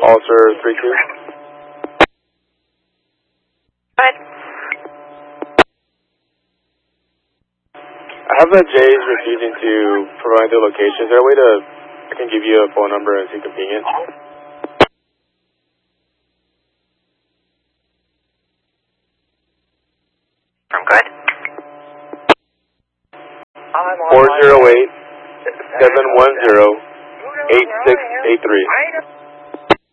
Officer 3-2. What? I have that Jay's refusing to provide the location. Is there a way I can give you a phone number and see convenient? I'm good. 408-710-8683.